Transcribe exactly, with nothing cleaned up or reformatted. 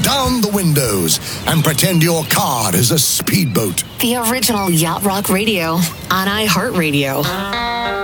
down the windows, and pretend your car is a speedboat. The original Yacht Rock Radio on iHeartRadio.